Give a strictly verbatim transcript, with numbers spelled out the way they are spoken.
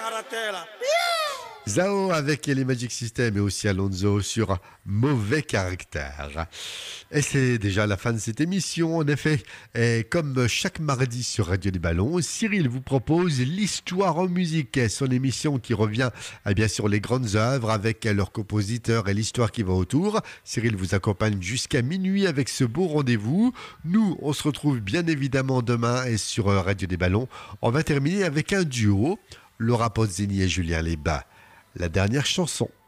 Zao avec les Magic System et aussi Alonso sur Mauvais Caractère. Et c'est déjà la fin de cette émission. En effet, et comme chaque mardi sur Radio des Ballons, Cyril vous propose l'histoire en musique, son émission qui revient eh bien, sur les grandes œuvres avec leurs compositeurs et l'histoire qui va autour. Cyril vous accompagne jusqu'à minuit avec ce beau rendez-vous. Nous, on se retrouve bien évidemment demain et sur Radio des Ballons. On va terminer avec un duo, Laura Pausini et Julien Lebas. La dernière chanson.